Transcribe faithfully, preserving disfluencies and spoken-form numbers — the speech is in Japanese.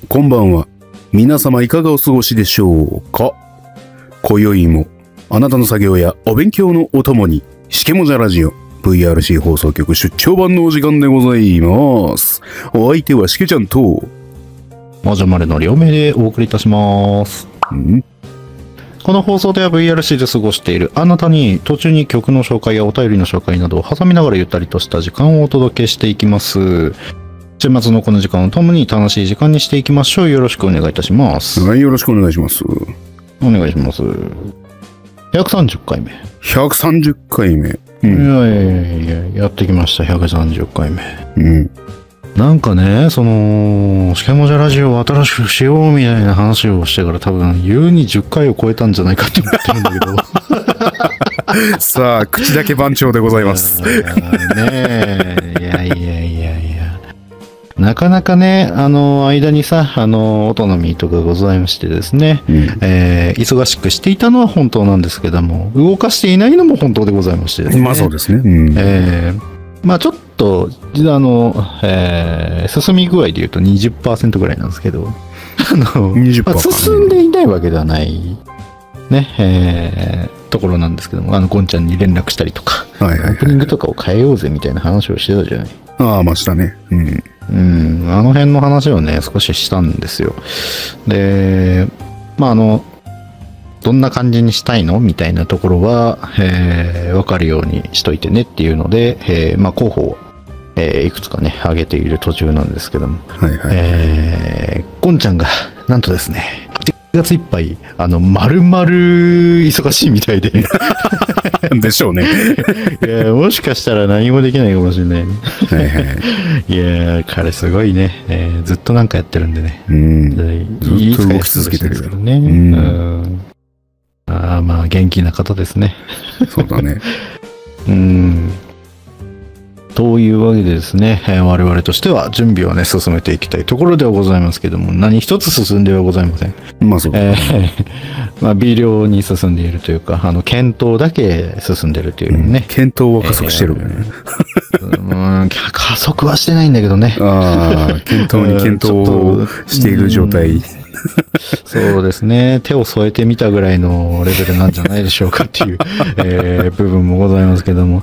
こんばんは。皆様いかがお過ごしでしょうか。今宵もあなたの作業やお勉強のお供にしけもじゃラジオ ブイアールシー 放送局出張版のお時間でございます。お相手はしけちゃんともじゃまるの両名でお送りいたします。 んこの放送では ブイアールシー で過ごしているあなたに途中に曲の紹介やお便りの紹介などを挟みながらゆったりとした時間をお届けしていきます。週末のこの時間をともに楽しい時間にしていきましょう。よろしくお願いいたします。 はい、よろしくお願いします。 お願いします。ひゃくさんじゅっかいめ。 ひゃくさんじゅっかいめ。 うん、いやいやいやいや、やってきました。ひゃくさんじゅっかいめ。 うん。 なんかね、その、しけもじゃラジオを新しくしようみたいな話をしてから多分、優にじゅっかいを超えたんじゃないかって思ってるんだけど。 さあ、口だけ番長でございます。 ねえ、いやいやいやいや。なかなかね、あの、間にさ、あの、オトナミーとかございましてですね、うん、えー、忙しくしていたのは本当なんですけども、動かしていないのも本当でございましてですね。 まあそうですね。うん、 えー、まあちょっと、あの、えー、進み具合で言うと にじゅっパーセント ぐらいなんですけど、あの、まあ、進んでいないわけではない、ね、えー、ところなんですけども、あの、ゴンちゃんに連絡したりとか、はいはいはい、オープニングとかを変えようぜみたいな話をしてたじゃない。 ああ、まあしたね。うん。 うん、あの辺の話をね、少ししたんですよ。で、まあ、あの、どんな感じにしたいのみたいなところは、えー、わかるようにしといてねっていうので、えー、まあ、候補を、えー、いくつかね、挙げている途中なんですけども、はいはい、えー、ゴンちゃんが、なんとですね、はちがついっぱい、あの、丸々忙しいみたいで。 でしょうね。 いや、もしかしたら何もできないかもしれない。はいはい、いや、彼すごいね、えー。ずっとなんかやってるんでね。 うん。ずっと動き続けてるけどね。うん。うん、ああ、まあ、元気な方ですね。 そうだね。 うん。というわけでですね、えー、我々としては準備をね、進めていきたいところではございますけども、何一つ進んではございません。 まあそうですね。 えー、まあ、微量に進んでいるというか、あの、検討だけ進んでるというね。 うん、検討は加速してるよね。 えー、うん、加速はしてないんだけどね。 ああ、検討に検討をしている状態。 そうですね。手を添えてみたぐらいのレベルなんじゃないでしょうかっていう、えー、部分もございますけども。